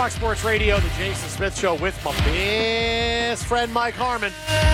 Fox Sports Radio, the Jason Smith Show with my best friend Mike Harmon.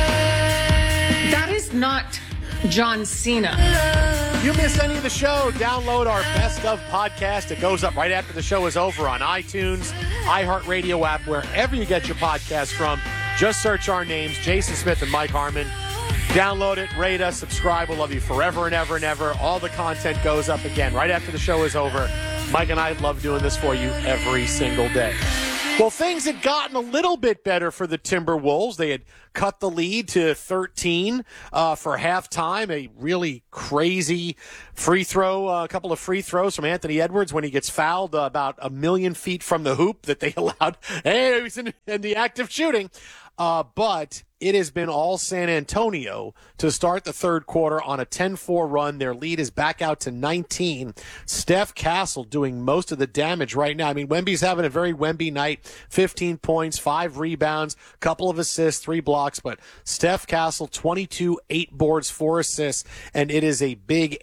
That is not John Cena. If you missed any of the show, download our Best Of podcast. It goes up right after the show is over on iTunes, iHeartRadio app, wherever you get your podcast from. Just search our names, Jason Smith and Mike Harmon. Download it, rate us, subscribe. We'll love you forever and ever and ever. All the content goes up again right after the show is over. Mike and I love doing this for you every single day. Well, things had gotten a little bit better for the Timberwolves. They had cut the lead to 13 for halftime. A really crazy free throw, a couple of free throws from Anthony Edwards when he gets fouled about a million feet from the hoop that they allowed. Hey, he was in the act of shooting. But it has been all San Antonio to start the third quarter on a 10-4 run. Their lead is back out to 19. Steph Castle doing most of the damage right now. I mean, Wemby's having a very Wemby night. 15 points, 5 rebounds, couple of assists, 3 blocks. But Steph Castle, 22, 8 boards, 4 assists, and it is a big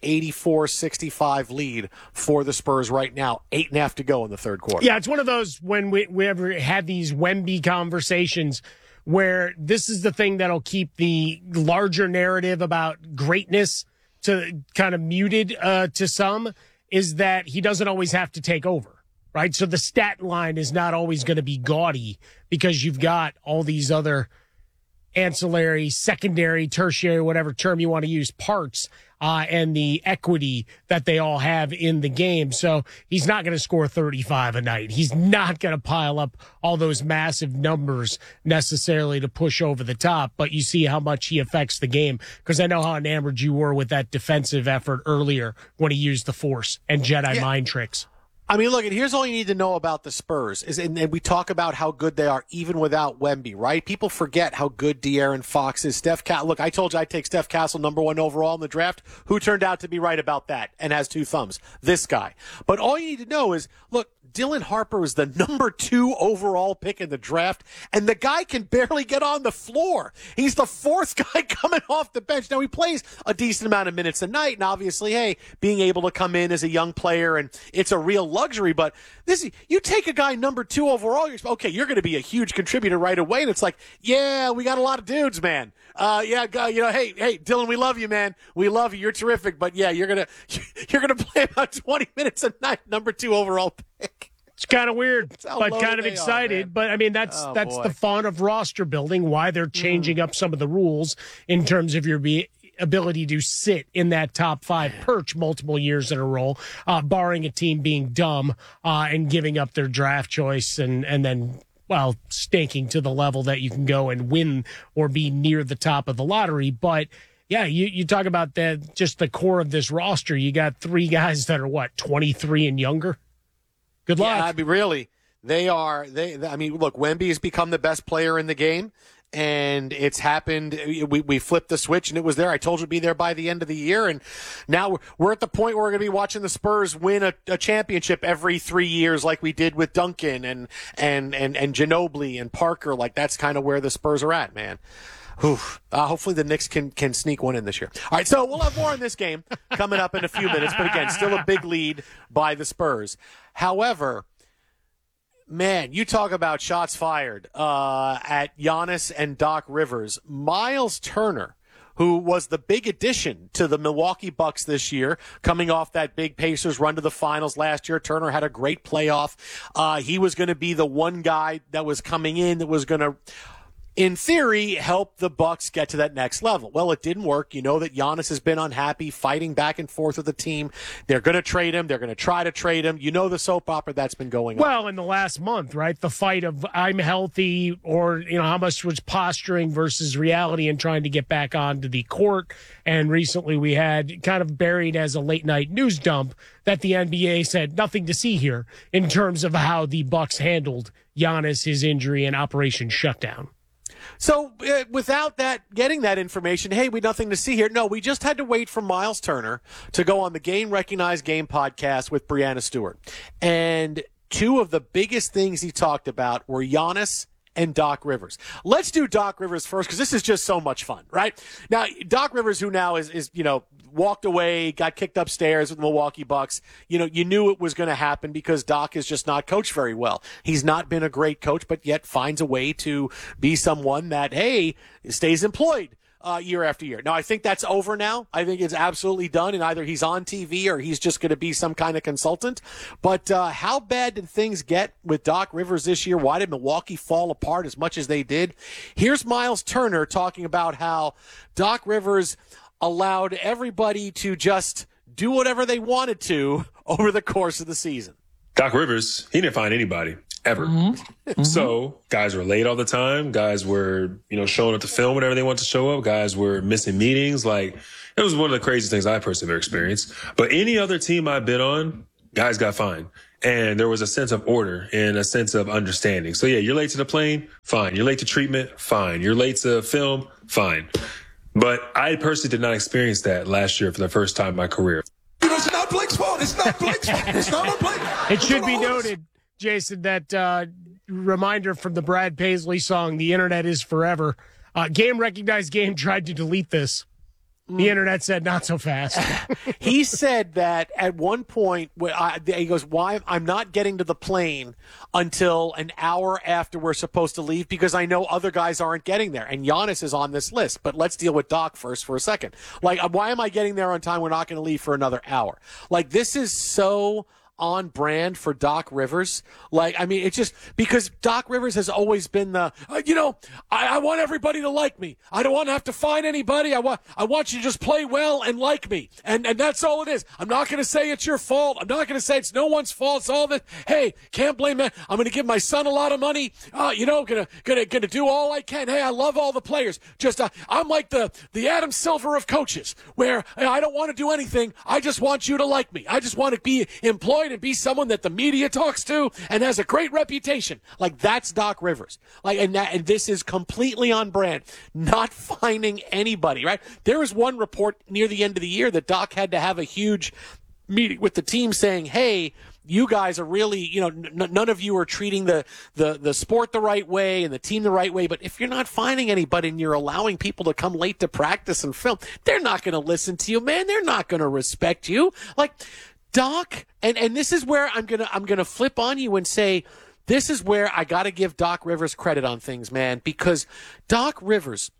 84-65 lead for the Spurs right now. 8.5 to go in the third quarter. Yeah, it's one of those when we ever had these Wemby conversations where this is the thing that'll keep the larger narrative about greatness to kind of muted to some, is that he doesn't always have to take over, right? So the stat line is not always going to be gaudy because you've got all these other ancillary, secondary, tertiary, whatever term you want to use, parts and the equity that they all have in the game. So he's not going to score 35 a night. He's not going to pile up all those massive numbers necessarily to push over the top, but you see how much he affects the game, because I know how enamored you were with that defensive effort earlier when he used the force and Jedi mind tricks. I mean, look, and here's all you need to know about the Spurs. And we talk about how good they are even without Wemby, right? People forget how good De'Aaron Fox is. Look, I told you I'd take Steph Castle number 1 overall in the draft. Who turned out to be right about that and has 2 thumbs? This guy. But all you need to know is, look, Dylan Harper is the number 2 overall pick in the draft, and the guy can barely get on the floor. He's the 4th guy coming off the bench. Now, he plays a decent amount of minutes a night, and obviously, hey, being able to come in as a young player, and it's a real luxury, but you take a guy number 2 overall, you're going to be a huge contributor right away, and it's like, yeah, we got a lot of dudes, man. Hey, Dylan, we love you, man. We love you. You're terrific, but yeah, you're gonna play about 20 minutes a night, number 2 overall pick. It's kind of weird, but kind of excited. But I mean, that's the fun of roster building. Why they're changing up some of the rules in terms of your ability to sit in that top 5 perch multiple years in a row, barring a team being dumb and giving up their draft choice and then, well, staking to the level that you can go and win or be near the top of the lottery. But yeah, you talk about just the core of this roster. You got 3 guys that are 23 and younger. Good luck. Yeah, I mean, really, they are. I mean, look, Wemby has become the best player in the game. And it's happened. We flipped the switch, and it was there. I told you it'd be there by the end of the year, and now we're at the point where we're going to be watching the Spurs win a championship every 3 years, like we did with Duncan and Ginobili and Parker. Like, that's kind of where the Spurs are at, man. Hopefully the Knicks can sneak one in this year. All right, so we'll have more on this game coming up in a few minutes. But again, still a big lead by the Spurs. However, man, you talk about shots fired at Giannis and Doc Rivers. Miles Turner, who was the big addition to the Milwaukee Bucks this year, coming off that big Pacers run to the finals last year. Turner had a great playoff. He was going to be the one guy that was coming in that was going to, in theory, help the Bucks get to that next level. Well, it didn't work. You know that Giannis has been unhappy, fighting back and forth with the team. They're going to trade him. They're going to try to trade him. You know the soap opera that's been going on. Well, in the last month, right? The fight of I'm healthy, or how much was posturing versus reality and trying to get back onto the court. And recently we had kind of buried as a late night news dump that the NBA said nothing to see here in terms of how the Bucks handled Giannis, his injury, and Operation Shutdown. So without getting that information, hey, we nothing to see here. No, we just had to wait for Miles Turner to go on the Game Recognized Game podcast with Brianna Stewart. And 2 of the biggest things he talked about were Giannis and Doc Rivers. Let's do Doc Rivers first, because this is just so much fun, right? Now, Doc Rivers, who now is walked away, got kicked upstairs with the Milwaukee Bucks. You knew it was going to happen because Doc is just not coached very well. He's not been a great coach, but yet finds a way to be someone that, hey, stays employed year after year. Now, I think that's over now. I think it's absolutely done, and either he's on TV or he's just going to be some kind of consultant. But how bad did things get with Doc Rivers this year? Why did Milwaukee fall apart as much as they did? Here's Miles Turner talking about how Doc Rivers allowed everybody to just do whatever they wanted to over the course of the season. Doc Rivers, he didn't find anybody. Ever. Mm-hmm. So guys were late all the time. Guys were, showing up to film whenever they wanted to show up. Guys were missing meetings. Like, it was one of the craziest things I personally ever experienced. But any other team I've been on, guys got fined. And there was a sense of order and a sense of understanding. So yeah, you're late to the plane, fine. You're late to treatment, fine. You're late to film, fine. But I personally did not experience that last year for the first time in my career. It's not Blake's fault. It's not Blake's fault. It's not on Blake. It should be noted, Jason, that reminder from the Brad Paisley song, "The Internet is Forever." Game recognized game tried to delete this. The internet said, not so fast. He said that at one point, he goes, "Why I'm not getting to the plane until an hour after we're supposed to leave because I know other guys aren't getting there." And Giannis is on this list. But let's deal with Doc first for a second. Like, why am I getting there on time? We're not going to leave for another hour. Like, this is so on brand for Doc Rivers. Like, I mean, it's just because Doc Rivers has always been the, I want everybody to like me. I don't want to have to find anybody. I want you to just play well and like me. And that's all it is. I'm not going to say it's your fault. I'm not going to say it's no one's fault. It's all that, hey, can't blame me. I'm going to give my son a lot of money. Gonna do all I can. Hey, I love all the players. Just, I'm like the Adam Silver of coaches where I don't want to do anything. I just want you to like me. I just want to be employed and be someone that the media talks to and has a great reputation. Like, that's Doc Rivers. Like, and this is completely on brand. Not finding anybody, right? There was one report near the end of the year that Doc had to have a huge meeting with the team saying, hey, you guys are really, none of you are treating the sport the right way and the team the right way. But if you're not finding anybody and you're allowing people to come late to practice and film, they're not going to listen to you, man. They're not going to respect you. Like, Doc, and this is where I'm gonna flip on you and say, this is where I got to give Doc Rivers credit on things, man, because Doc Rivers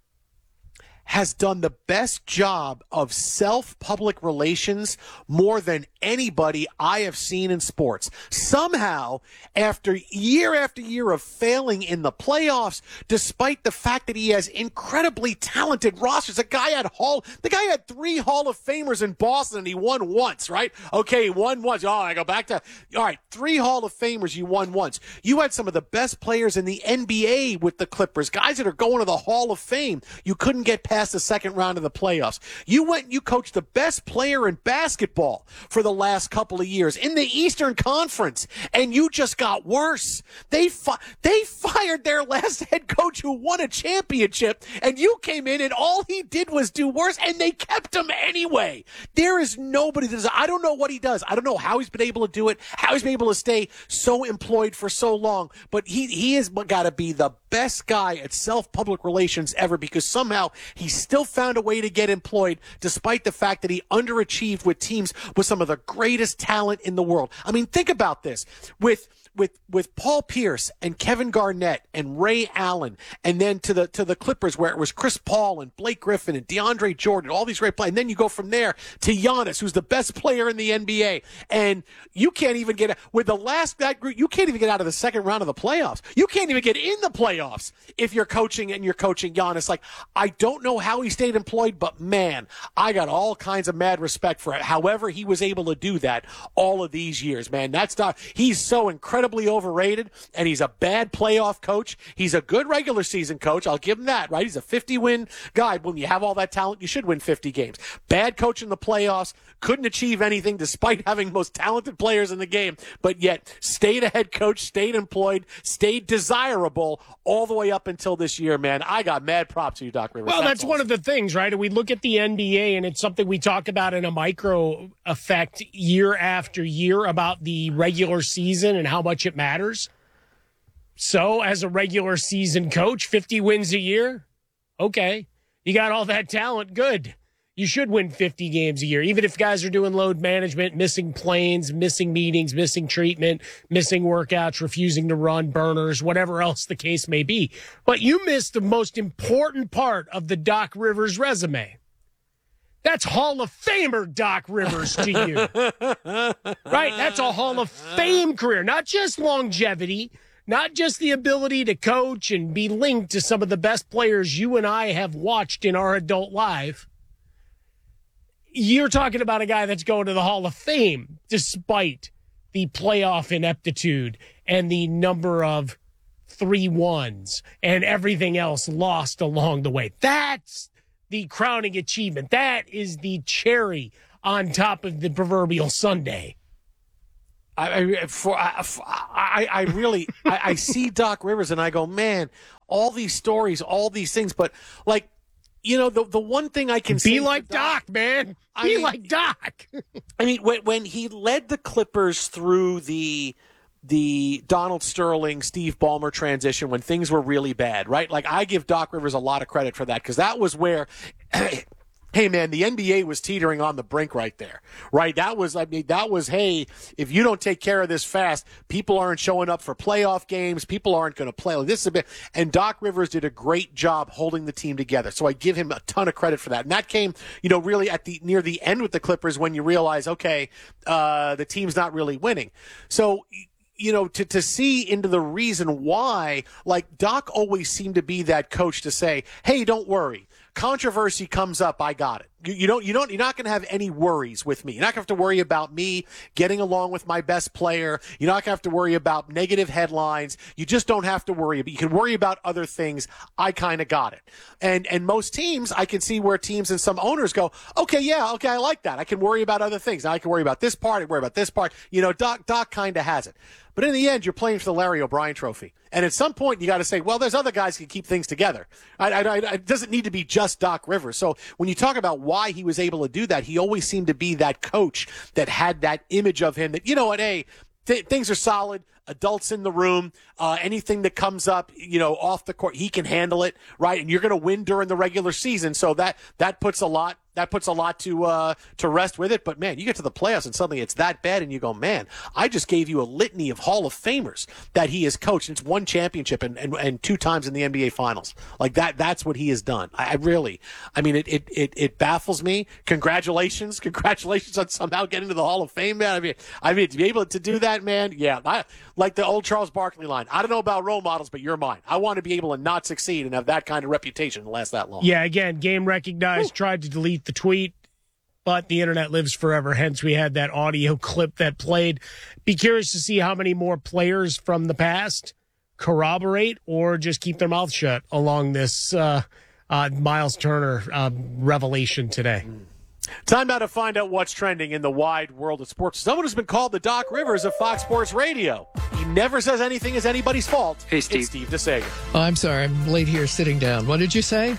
has done the best job of self-public relations more than anybody I have seen in sports. Somehow, after year of failing in the playoffs, despite the fact that he has incredibly talented rosters, the guy had 3 Hall of Famers in Boston and he won once, right? Okay, he won once. Oh, I go back to, all right, 3 Hall of Famers, you won once. You had some of the best players in the NBA with the Clippers, guys that are going to the Hall of Fame. You couldn't get past the second round of the playoffs. You coached the best player in basketball for the last couple of years in the Eastern Conference, and you just got worse. They fired their last head coach who won a championship, and you came in and all he did was do worse, and they kept him anyway. There is nobody that does. I don't know what he does. I don't know how he's been able to do it, how he's been able to stay so employed for so long, but he has got to be the best guy at self-public relations ever, because somehow he still found a way to get employed despite the fact that he underachieved with teams with some of the greatest talent in the world. I mean, think about this. With Paul Pierce and Kevin Garnett and Ray Allen, and then to the Clippers where it was Chris Paul and Blake Griffin and DeAndre Jordan, all these great players. And then you go from there to Giannis, who's the best player in the NBA. And you can't even get with that group, you can't even get out of the second round of the playoffs. You can't even get in the playoffs if you're coaching Giannis. Like, I don't know how he stayed employed, but man, I got all kinds of mad respect for it. However he was able to do that all of these years, man. He's so incredibly overrated, and he's a bad playoff coach. He's a good regular season coach. I'll give him that, right? He's a 50-win guy. When you have all that talent, you should win 50 games. Bad coach in the playoffs. Couldn't achieve anything despite having most talented players in the game, but yet stayed a head coach, stayed employed, stayed desirable all the way up until this year, man. I got mad props to you, Doc Rivers. Well, that's one of the things, right? We look at the NBA, and it's something we talk about in a micro effect year after year about the regular season and how much it matters. So, as a regular season coach, 50 wins a year, okay. You got all that talent, good. You should win 50 games a year, even if guys are doing load management, missing planes, missing meetings, missing treatment, missing workouts, refusing to run, burners, whatever else the case may be. But you missed the most important part of the Doc Rivers resume. That's Hall of Famer Doc Rivers to you. Right? That's a Hall of Fame career, not just longevity, not just the ability to coach and be linked to some of the best players you and I have watched in our adult life. You're talking about a guy that's going to the Hall of Fame despite the playoff ineptitude and the number of 3-1s and everything else lost along the way. That's the crowning achievement. That is the cherry on top of the proverbial sundae. I see Doc Rivers and I go, man, all these stories, all these things, but like, you know, the one thing I can say be like Doc, man. Be like Doc. I mean, when he led the Clippers through the Donald Sterling, Steve Ballmer transition when things were really bad, right? Like, I give Doc Rivers a lot of credit for that because that was where, hey, man, the NBA was teetering on the brink right there, right? That was, hey, if you don't take care of this fast, people aren't showing up for playoff games. People aren't going to play. Like, this is a bit, and Doc Rivers did a great job holding the team together. So I give him a ton of credit for that. And that came, really near the end with the Clippers when you realize, okay, the team's not really winning. So, to see into the reason why, like, Doc always seemed to be that coach to say, hey, don't worry. Controversy comes up, I got it. You're not going to have any worries with me. You're not going to have to worry about me getting along with my best player. You're not going to have to worry about negative headlines. You just don't have to worry. But you can worry about other things. I kind of got it. And most teams, I can see where teams and some owners go, okay, I like that. I can worry about other things. Now I can worry about this part. I can worry about this part. Doc kind of has it. But in the end, you're playing for the Larry O'Brien Trophy. And at some point, you got to say, well, there's other guys who can keep things together. It doesn't need to be just Doc Rivers. So when you talk about why he was able to do that, he always seemed to be that coach that had that image of him that, hey, things are solid. Adults in the room, anything that comes up, off the court, he can handle it, right? And you're going to win during the regular season. So that puts a lot to rest with it. But man, you get to the playoffs and suddenly it's that bad, and you go, man, I just gave you a litany of Hall of Famers that he has coached. It's one championship and 2 times in the NBA Finals. Like that's what he has done. It baffles me. Congratulations on somehow getting to the Hall of Fame, man. I mean to be able to do that, man. Yeah, like the old Charles Barkley line. I don't know about role models, but you're mine. I want to be able to not succeed and have that kind of reputation and last that long. Yeah, again, game recognized, tried to delete the tweet, but the internet lives forever. Hence, we had that audio clip that played. Be curious to see how many more players from the past corroborate or just keep their mouth shut along this Miles Turner revelation today. Time now to find out what's trending in the wide world of sports. Someone who's been called the Doc Rivers of Fox Sports Radio. He never says anything is anybody's fault. Hey, Steve. It's Steve DeSager. Oh, I'm sorry. I'm late here sitting down. What did you say?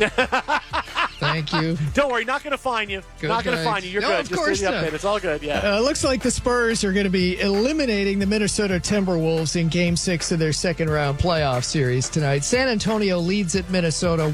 Thank you. Don't worry, not going to fine you. Good not going to fine you. You're good. Of course Just not. It's all good. Yeah. Looks like the Spurs are going to be eliminating the Minnesota Timberwolves in Game 6 of their second-round playoff series tonight. San Antonio leads at Minnesota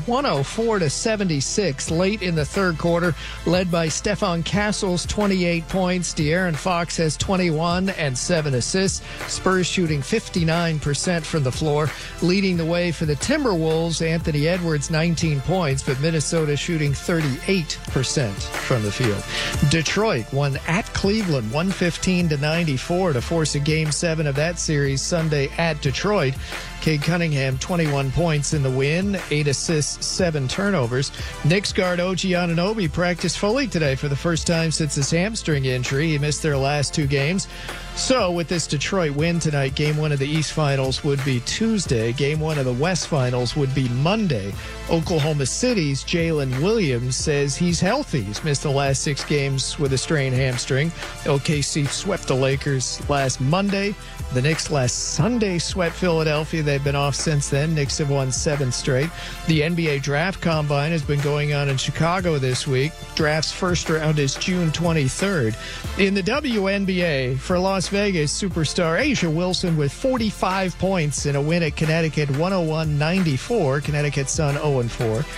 104-76 late in the third quarter, led by Stephon Castle's 28 points. De'Aaron Fox has 21 and 7 assists. Spurs shooting 59% from the floor, leading the way for the Timberwolves. Anthony Edwards 19 points, but Minnesota shooting 38% from the field. Detroit won at Cleveland 115-94 to force a Game 7 of that series Sunday at Detroit. Cade Cunningham, 21 points in the win, 8 assists, 7 turnovers. Knicks guard OG Anunoby practiced fully today for the first time since his hamstring injury. He missed their last 2 games. So with this Detroit win tonight, Game 1 of the East Finals would be Tuesday. Game 1 of the West Finals would be Monday. Oklahoma City's Jalen Williams says he's healthy. He's missed the last 6 games with a strained hamstring. OKC swept the Lakers last Monday. The Knicks last Sunday swept Philadelphia. They've been off since then. Knicks have won 7 straight. The NBA Draft Combine has been going on in Chicago this week. Draft's first round is June 23rd. In the WNBA, for Las Vegas superstar Asia Wilson with 45 points in a win at Connecticut 101-94. Connecticut's on 0-4.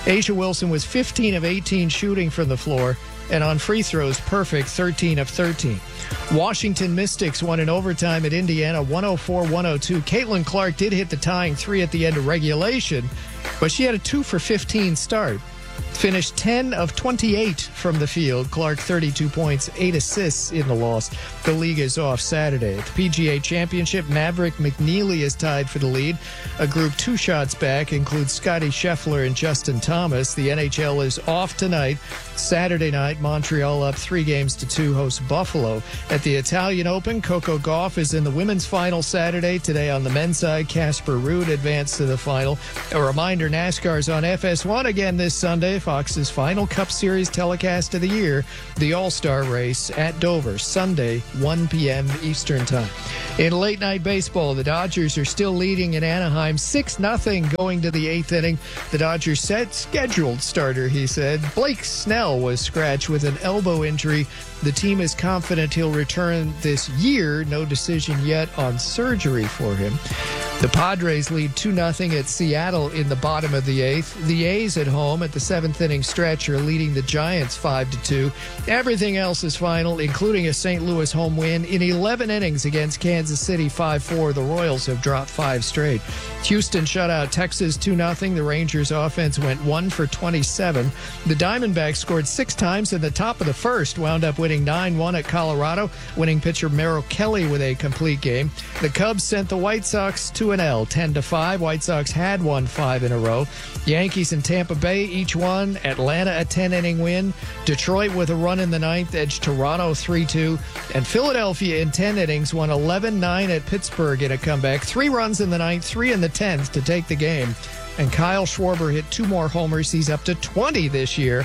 Asia Wilson was 15 of 18 shooting from the floor, and on free throws, perfect, 13 of 13. Washington Mystics won in overtime at Indiana, 104-102. Caitlin Clark did hit the tying three at the end of regulation, but she had a 2 for 15 start. Finished 10 of 28 from the field. Clark 32 points, 8 assists in the loss. The league is off Saturday. At the PGA Championship, Maverick McNeely is tied for the lead. A group 2 shots back includes Scotty Scheffler and Justin Thomas. The NHL is off tonight. Saturday night, Montreal up 3-2 hosts Buffalo. At the Italian Open, Coco Gauff is in the women's final Saturday. Today on the men's side, Casper Ruud advanced to the final. A reminder, NASCAR's on FS1 again this Sunday. Fox's final Cup Series telecast of the year, the All-Star Race at Dover, Sunday, 1 p.m. Eastern Time. In late-night baseball, the Dodgers are still leading in Anaheim, 6-0 going to the 8th inning. The Dodgers scheduled starter, he said. Blake Snell was scratched with an elbow injury. The team is confident he'll return this year. No decision yet on surgery for him. The Padres lead 2-0 at Seattle in the bottom of the 8th. The A's at home at the 7th inning stretch are leading the Giants 5-2. Everything else is final, including a St. Louis home win in 11 innings against Kansas City 5-4. The Royals have dropped 5 straight. Houston shut out Texas 2-0. The Rangers offense went 1 for 27. The Diamondbacks scored 6 times in the top of the first, wound up winning 9-1 at Colorado. Winning pitcher Merrill Kelly with a complete game. The Cubs sent the White Sox to an L, 10-5. White Sox had won 5 in a row. Yankees and Tampa Bay each won. Atlanta a 10-inning win. Detroit with a run in the 9th edged Toronto 3-2. And Philadelphia in 10 innings won 11-9 at Pittsburgh in a comeback. 3 runs in the 9th, 3 in the 10th to take the game. And Kyle Schwarber hit 2 more homers. He's up to 20 this year.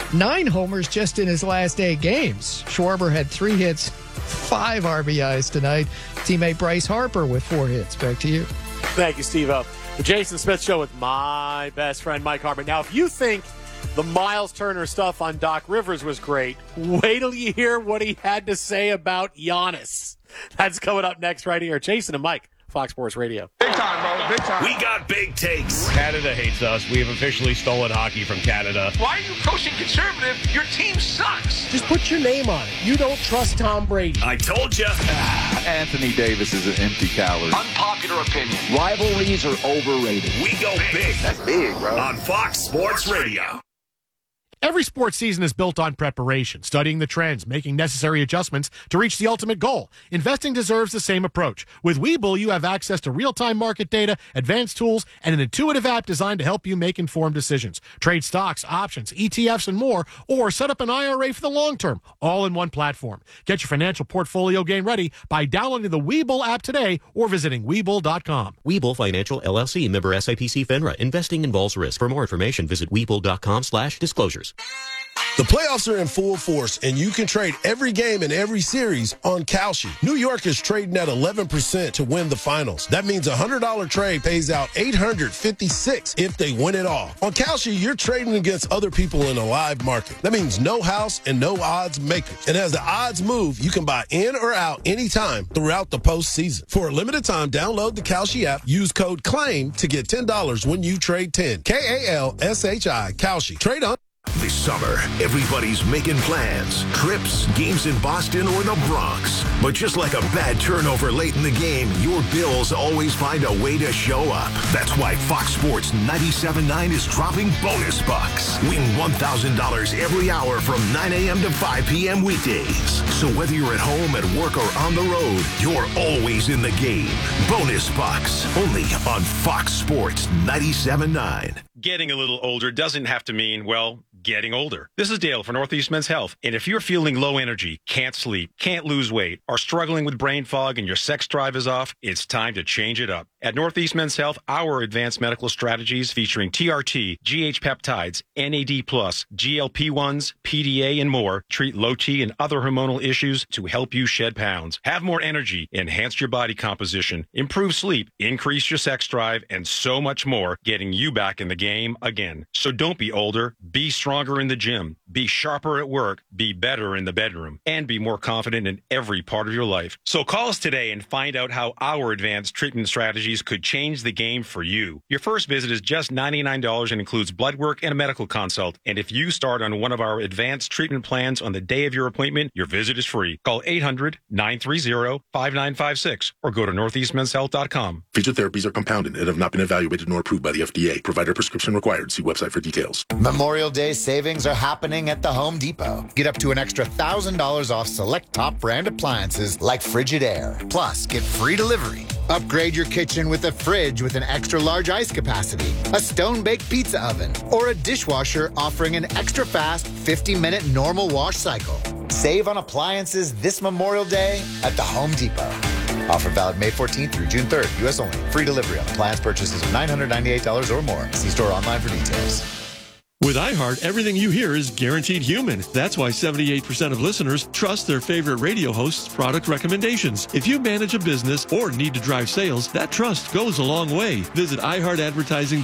9 homers just in his last 8 games. Schwarber had 3 hits, 5 RBIs tonight. Teammate Bryce Harper with 4 hits. Back to you. Thank you, Steve-O. The Jason Smith Show with my best friend, Mike Harper. Now, if you think the Miles Turner stuff on Doc Rivers was great, wait till you hear what he had to say about Giannis. That's coming up next right here. Jason and Mike, Fox Sports Radio. Big time, bro. Big time. We got big takes. Canada hates us. We have officially stolen hockey from Canada. Why are you coaching conservative? Your team sucks. Just put your name on it. You don't trust Tom Brady. I told you. Anthony Davis is an empty calorie. Unpopular opinion. Rivalries are overrated. We go big. That's big, bro. On Fox Sports Radio. Every sports season is built on preparation, studying the trends, making necessary adjustments to reach the ultimate goal. Investing deserves the same approach. With Webull, you have access to real-time market data, advanced tools, and an intuitive app designed to help you make informed decisions. Trade stocks, options, ETFs, and more, or set up an IRA for the long term, all in one platform. Get your financial portfolio game ready by downloading the Webull app today or visiting Webull.com. Webull Financial LLC, member SIPC FINRA. Investing involves risk. For more information, visit Webull.com/disclosures. The playoffs are in full force, and you can trade every game in every series on Kalshi. New York is trading at 11% to win the finals. That means a $100 trade pays out $856 if they win it all. On Kalshi, you're trading against other people in a live market. That means no house and no odds makers. And as the odds move, you can buy in or out anytime throughout the postseason. For a limited time, download the Kalshi app. Use code CLAIM to get $10 when you trade 10. KALSHI, Kalshi. Trade on. This summer, everybody's making plans. Trips, games in Boston or the Bronx. But just like a bad turnover late in the game, your Bills always find a way to show up. That's why Fox Sports 97.9 is dropping bonus bucks. Win $1,000 every hour from 9 a.m. to 5 p.m. weekdays. So whether you're at home, at work, or on the road, you're always in the game. Bonus bucks, only on Fox Sports 97.9. Getting a little older doesn't have to mean, well, getting older. This is Dale for Northeast Men's Health. And if you're feeling low energy, can't sleep, can't lose weight, are struggling with brain fog and your sex drive is off, it's time to change it up. At Northeast Men's Health, our advanced medical strategies featuring TRT, GH peptides, NAD+, GLP-1s, PDA, and more treat low T and other hormonal issues to help you shed pounds, have more energy, enhance your body composition, improve sleep, increase your sex drive, and so much more, getting you back in the game again. So don't be older, be strong stronger in the gym, be sharper at work, be better in the bedroom, and be more confident in every part of your life. So call us today and find out how our advanced treatment strategies could change the game for you. Your first visit is just $99 and includes blood work and a medical consult. And if you start on one of our advanced treatment plans on the day of your appointment, your visit is free. Call 800-930-5956 or go to northeastmenshealth.com. Featured therapies are compounded and have not been evaluated nor approved by the FDA. Provider prescription required. See website for details. Memorial Day savings are happening at the Home Depot. Get up to an extra $1,000 off select top brand appliances like Frigidaire. Plus, get free delivery. Upgrade your kitchen with a fridge with an extra large ice capacity, a stone-baked pizza oven, or a dishwasher offering an extra fast 50-minute normal wash cycle. Save on appliances this Memorial Day at the Home Depot. Offer valid May 14th through June 3rd. U.S. only. Free delivery on appliance purchases of $998 or more. See store online for details. With iHeart, everything you hear is guaranteed human. That's why 78% of listeners trust their favorite radio host's product recommendations. If you manage a business or need to drive sales, that trust goes a long way. Visit iHeartAdvertising.com